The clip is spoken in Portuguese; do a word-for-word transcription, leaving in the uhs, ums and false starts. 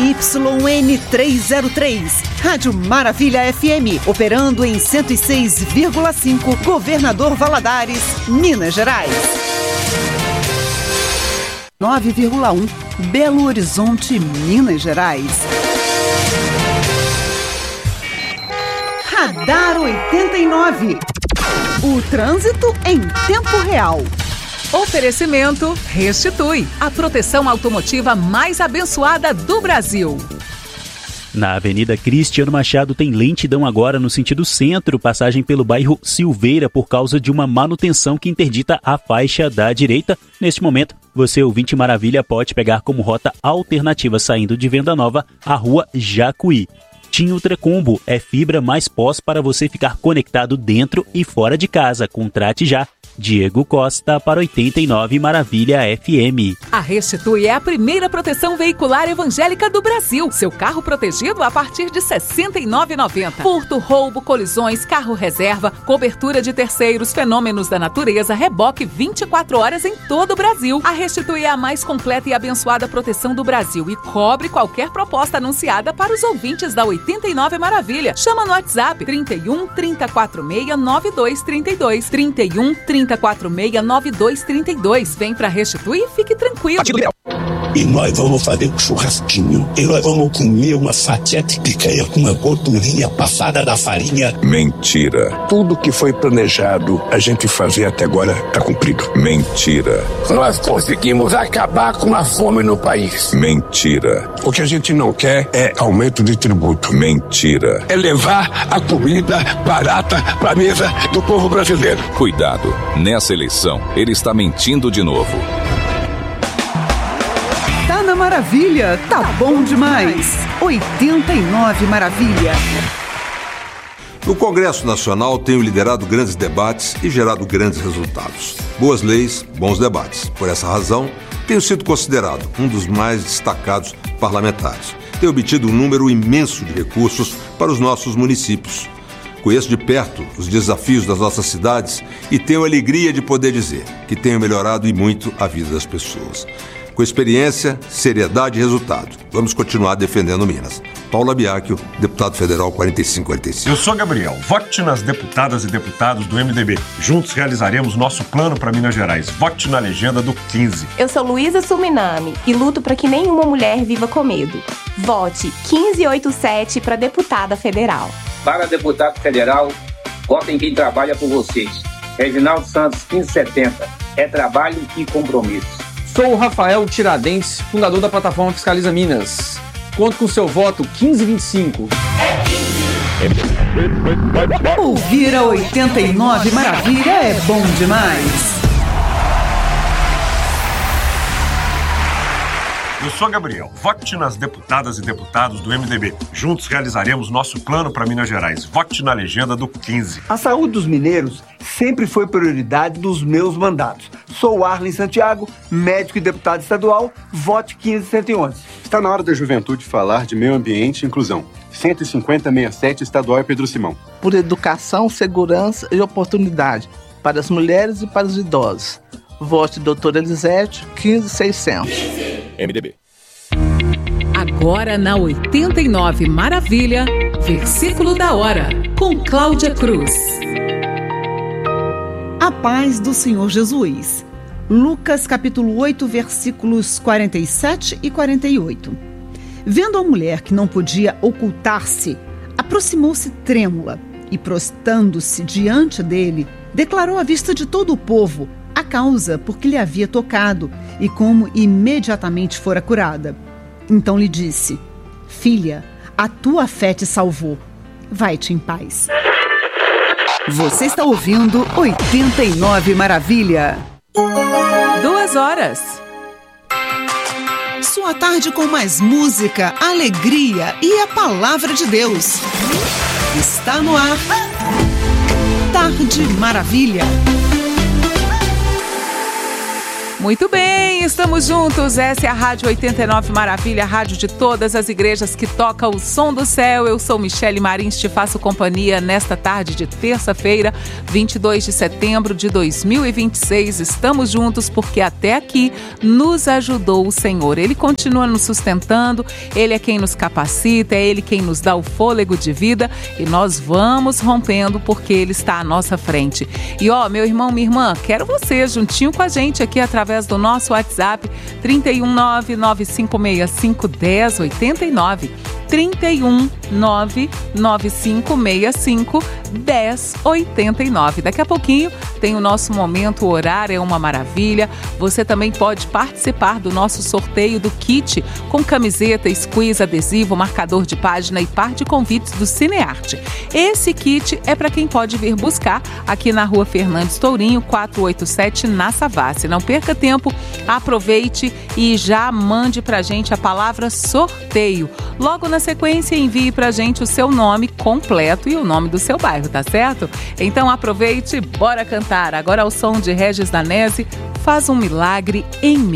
Y N trezentos e três. Rádio Maravilha F M, operando em cento e seis vírgula cinco, Governador Valadares, Minas Gerais. nove vírgula um, Belo Horizonte, Minas Gerais. Radar oitenta e nove. O trânsito em tempo real. Oferecimento Restitui, a proteção automotiva mais abençoada do Brasil. Na Avenida Cristiano Machado tem lentidão agora no sentido centro, passagem pelo bairro Silveira por causa de uma manutenção que interdita a faixa da direita. Neste momento, você, ouvinte Maravilha, pode pegar como rota alternativa saindo de Venda Nova a Rua Jacuí. TIM Ultracombo é fibra mais pós para você ficar conectado dentro e fora de casa. Contrate já. Diego Costa para oitenta e nove Maravilha F M. A Restitui é a primeira proteção veicular evangélica do Brasil. Seu carro protegido a partir de sessenta e nove reais e noventa centavos. Furto, roubo, colisões, carro reserva, cobertura de terceiros, fenômenos da natureza, reboque vinte e quatro horas em todo o Brasil. A Restitui é a mais completa e abençoada proteção do Brasil e cobre qualquer proposta anunciada para os ouvintes da oitenta e nove Maravilha. Chama no WhatsApp trinta e um, trinta, quarenta e seis, noventa e dois trinta e dois. trinta e um, trinta, quarenta e seis, noventa e dois trinta e dois. Vem pra Restituir e fique tranquilo. E nós vamos fazer um churrasquinho. E nós vamos comer uma fatia de picanha com uma gordurinha passada da farinha. Mentira. Tudo que foi planejado a gente fazer até agora tá cumprido. Mentira. Nós conseguimos acabar com a fome no país. Mentira. O que a gente não quer é aumento de tributo. Mentira. É levar a comida barata pra mesa do povo brasileiro. Cuidado. Nessa eleição, ele está mentindo de novo. Tá na Maravilha, tá bom demais. oitenta e nove Maravilha. O Congresso Nacional tem liderado grandes debates e gerado grandes resultados. Boas leis, bons debates. Por essa razão, tenho sido considerado um dos mais destacados parlamentares. Tenho obtido um número imenso de recursos para os nossos municípios. Conheço de perto os desafios das nossas cidades e tenho a alegria de poder dizer que tenho melhorado e muito a vida das pessoas. Com experiência, seriedade e resultado, vamos continuar defendendo Minas. Paula Biacchio, deputado federal quarenta e cinco quarenta e cinco. Eu sou Gabriel. Vote nas deputadas e deputados do M D B. Juntos realizaremos nosso plano para Minas Gerais. Vote na legenda do quinze. Eu sou Luísa Suminami e luto para que nenhuma mulher viva com medo. Vote quinze oitenta e sete para deputada federal. Para deputado federal, vote em quem trabalha por vocês. Reginaldo Santos, quinze setenta. É trabalho e compromisso. Sou o Rafael Tiradentes, fundador da plataforma Fiscaliza Minas. Conto com seu voto quinze vinte e cinco. Ouvir a oitenta e nove Maravilha é bom demais. Eu sou Gabriel. Vote nas deputadas e deputados do M D B. Juntos realizaremos nosso plano para Minas Gerais. Vote na legenda do quinze. A saúde dos mineiros sempre foi prioridade dos meus mandatos. Sou Arlen Santiago, médico e deputado estadual. Vote quinze cento e onze. Está na hora da juventude falar de meio ambiente e inclusão. cento e cinquenta sessenta e sete estadual Pedro Simão. Por educação, segurança e oportunidade para as mulheres e para os idosos. Vote doutora Elisete, quinze seiscentos. M D B. Agora na oitenta e nove Maravilha, versículo da hora, com Cláudia Cruz. A paz do Senhor Jesus. Lucas capítulo oito, versículos quarenta e sete e quarenta e oito. Vendo a mulher que não podia ocultar-se, aproximou-se trêmula e, prostrando-se diante dele, declarou à vista de todo o povo a causa por que lhe havia tocado e como imediatamente fora curada. Então lhe disse: Filha, a tua fé te salvou. Vai-te em paz. Você está ouvindo oitenta e nove Maravilha. Duas horas. Sua tarde com mais música, alegria e a palavra de Deus. Está no ar. Tarde Maravilha. Muito bem, estamos juntos. Essa é a Rádio oitenta e nove Maravilha, a rádio de todas as igrejas que toca o som do céu. Eu sou Michele Marins, te faço companhia nesta tarde de terça-feira, vinte e dois de setembro de dois mil e vinte e seis. Estamos juntos porque até aqui nos ajudou o Senhor. Ele continua nos sustentando, Ele é quem nos capacita, é Ele quem nos dá o fôlego de vida e nós vamos rompendo porque Ele está à nossa frente. E ó, meu irmão, minha irmã, quero você juntinho com a gente aqui através do nosso WhatsApp trinta e um, nove nove cinco seis cinco, dez oitenta e nove. trinta e um, nove nove cinco seis cinco, dez oitenta e nove. Daqui a pouquinho tem o nosso momento Orar é uma Maravilha. Você também pode participar do nosso sorteio do kit com camiseta, squeeze, adesivo, marcador de página e par de convites do Cinearte. Esse kit é para quem pode vir buscar aqui na Rua Fernandes Tourinho, quatrocentos e oitenta e sete, na Savassi. Não perca tempo, aproveite e já mande pra gente a palavra sorteio. Logo na sequência, envie pra gente o seu nome completo e o nome do seu bairro, tá certo? Então aproveite, bora cantar. Agora ao som de Regis Danese, Faz um Milagre em Mim.